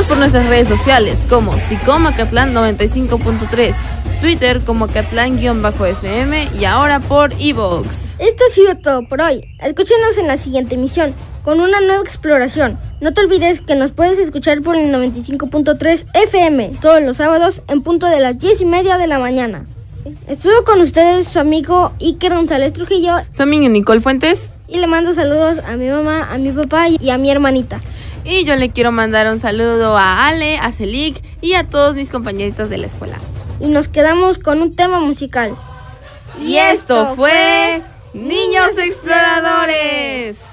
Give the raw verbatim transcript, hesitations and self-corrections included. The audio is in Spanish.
por nuestras redes sociales como Sicomacatlán noventa y cinco punto tres, Twitter como Catlán-F M y ahora por iVoox. Esto ha sido todo por hoy. Escúchenos en la siguiente emisión con una nueva exploración. No te olvides que nos puedes escuchar por el noventa y cinco punto tres F M todos los sábados en punto de las diez y media de la mañana. Estuvo con ustedes su amigo Iker González Trujillo. Su amiga Nicole Fuentes. Y le mando saludos a mi mamá, a mi papá y a mi hermanita. Y yo le quiero mandar un saludo a Ale, a Celic y a todos mis compañeritos de la escuela. Y nos quedamos con un tema musical. Y esto fue Niños Exploradores.